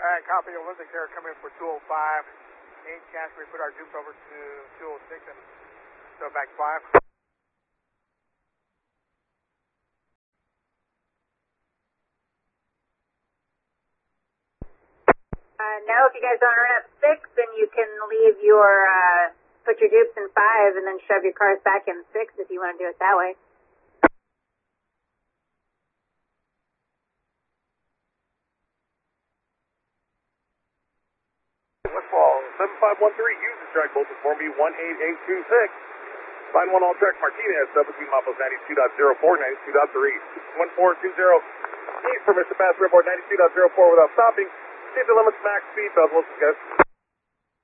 Alright, copy. Olympic here coming in for 205. Any chance we put our Dukes over to 206 and go back 5? No, if you guys want to run up 6, then you can leave your, put your Dukes in 5 and then shove your cars back in 6 if you want to do it that way. Westfall 7513, use the strike voltage for me 18826. Line 1 all track Martinez, 17 Maples 92.04, 92.3. 1420, east permission pass report 92.04 without stopping. Keep the limits max speed, Douglas, guys.